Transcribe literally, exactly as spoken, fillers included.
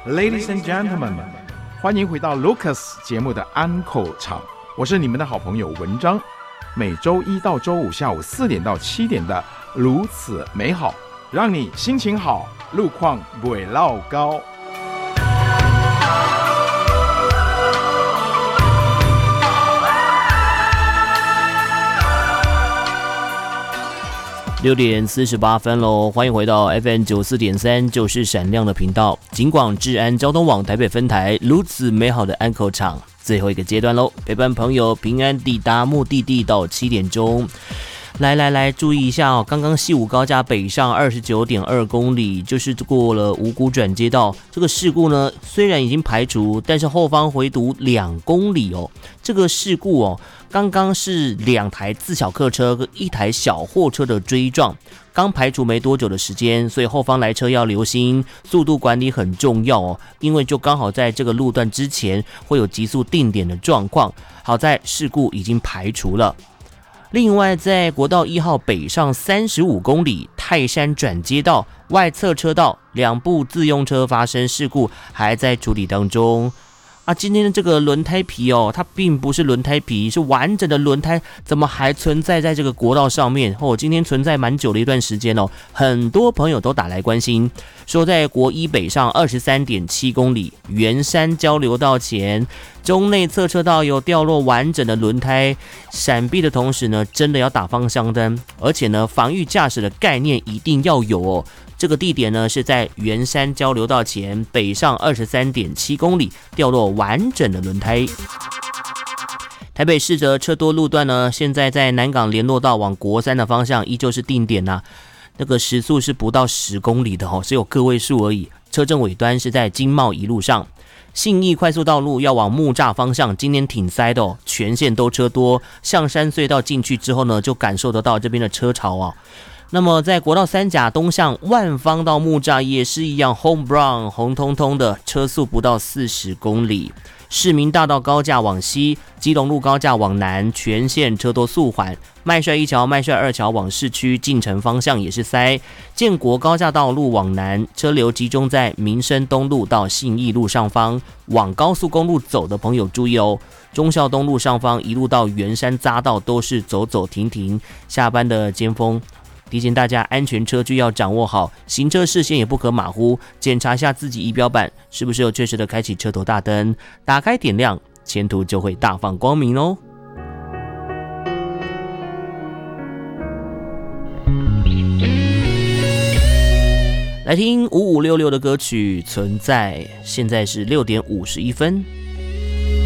Ladies and gentlemen， 欢迎回到 Lucas 节目的安口场，我是你们的好朋友文章。每周一到周五下午四点到七点的如此美好，让你心情好，路况不会落高。 六点四十八分喽，欢迎回到 F M 九十四点三，就是闪亮的频道，警广治安交通网台北分台，如此美好的安口场，最后一个阶段喽，陪伴朋友平安抵达目的地到七点钟。来来来，注意一下哦，刚刚西武高架北上二十九点二公里，就是过了五股转接道。这个事故呢，虽然已经排除，但是后方回堵两公里哦。这个事故哦，刚刚是两台自小客车跟一台小货车的追撞，刚排除没多久的时间，所以后方来车要留心，速度管理很重要哦，因为就刚好在这个路段之前会有急速定点的状况。好在事故已经排除了。另外，在国道一号北上三十五公里泰山转接道外侧车道，两部自用车发生事故，还在处理当中。啊，今天的这个轮胎皮哦，它并不是轮胎皮，是完整的轮胎，怎么还存在在这个国道上面？哦，今天存在蛮久的一段时间哦，很多朋友都打来关心，说在国一北上二十三点七公里圆山交流道前，中内侧车道有掉落完整的轮胎，闪避的同时呢，真的要打方向灯，而且呢，防御驾驶的概念一定要有哦。这个地点呢是在圆山交流道前北上二十三点七公里，掉落完整的轮胎。台北市的车多路段呢，现在在南港联络道往国三的方向依旧是定点呐、啊，那个时速是不到十公里的哦，只有个位数而已。车阵尾端是在经贸一路上。信义快速道路要往木栅方向，今天挺塞的哦，全线都车多。象山隧道进去之后呢，就感受得到这边的车潮啊。那么在国道三甲东向万方到木栅也是一样 ，Home Brown 红彤彤的，车速不到四十公里。市民大道高架往西，基隆路高架往南，全线车多速缓。麦帅一桥、麦帅二桥往市区进城方向也是塞。建国高架道路往南，车流集中在民生东路到信义路上方。往高速公路走的朋友注意哦，忠孝东路上方一路到圆山匝道都是走走停停，下班的尖峰。提醒大家，安全车距要掌握好，行车视线也不可马虎，检查一下自己仪表板是不是有确实的开启车头大灯，打开点亮，前途就会大放光明哦。来听五五六六的歌曲《存在》，现在是六点五十一分。